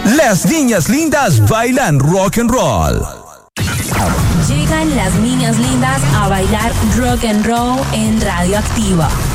Las niñas lindas bailan rock and roll. Llegan las niñas lindas a bailar rock and roll en Radioactiva.